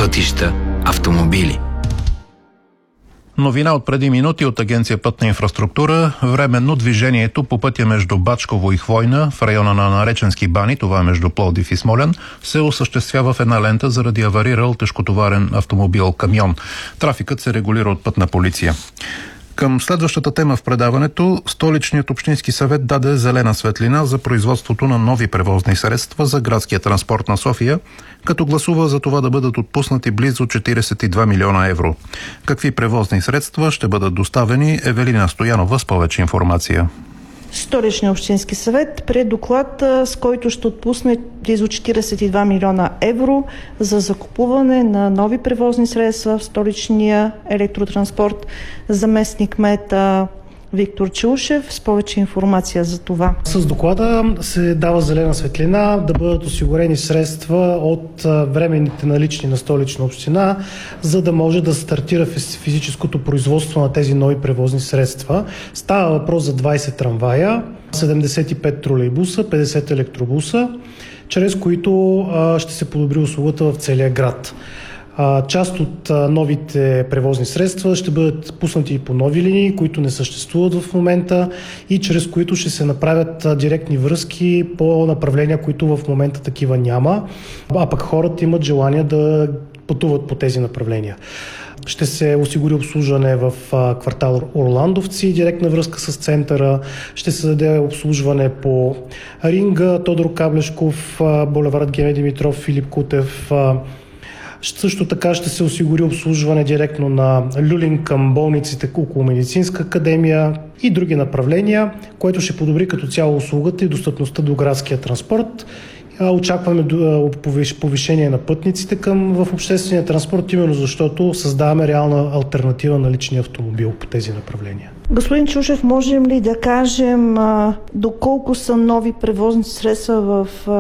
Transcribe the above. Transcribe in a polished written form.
пътища автомобили. Новина от преди минути от Агенция Пътна инфраструктура. Временно движението по пътя между Бачково и Хвойна в района на Нареченски бани, това е между Пловдив и Смолян, се осъществява в една лента заради аварирал тежкотоварен автомобил-камион. Трафикът се регулира от Пътна полиция. Към следващата тема в предаването, Столичният общински съвет даде зелена светлина за производството на нови превозни средства за градския транспорт на София, като гласува за това да бъдат отпуснати близо 42 милиона евро. Какви превозни средства ще бъдат доставени? Евелина Стоянова с повече информация. Столичният общински съвет прие доклад, с който ще отпусне близо 42 милиона евро за закупуване на нови превозни средства в столичния електротранспорт. Заместник-кмет Виктор Чаушев с повече информация за това. С доклада се дава зелена светлина да бъдат осигурени средства от временните налични на Столична община, за да може да стартира физическото производство на тези нови превозни средства. Става въпрос за 20 трамвая, 75 тролейбуса, 50 електробуса, чрез които ще се подобри услугата в целия град. Част от новите превозни средства ще бъдат пуснати и по нови линии, които не съществуват в момента и чрез които ще се направят директни връзки по направления, които в момента такива няма, а пък хората имат желание да пътуват по тези направления. Ще се осигури обслужване в квартал Орландовци, директна връзка с центъра. Ще се даде обслужване по Ринга, Тодор Каблешков, булевард Гене Димитров, Филип Кутев. Също така ще се осигури обслужване директно на Люлин към болниците около Медицинска академия и други направления, което ще подобри като цяло услугата и достъпността до градския транспорт. Очакваме повишение на пътниците в обществения транспорт, именно защото създаваме реална алтернатива на личния автомобил по тези направления. Господин Чушев, можем ли да кажем доколко са нови превозни средства в